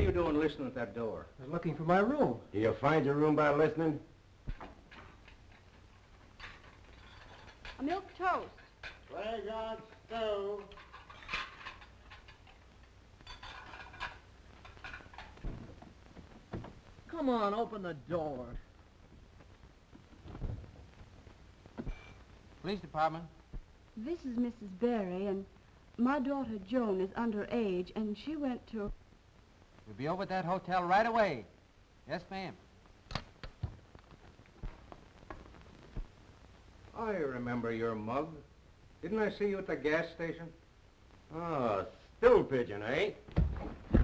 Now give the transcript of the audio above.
you doing listening at that door? I was looking for my room. Do you find your room by listening? A milk toast. Flag on stove. Come on, open the door. Police department. This is Mrs. Berry, and my daughter Joan is underage, and she went to... We'll be over at that hotel right away. Yes, ma'am. I remember your mug. Didn't I see you at the gas station? Oh, stool pigeon, eh?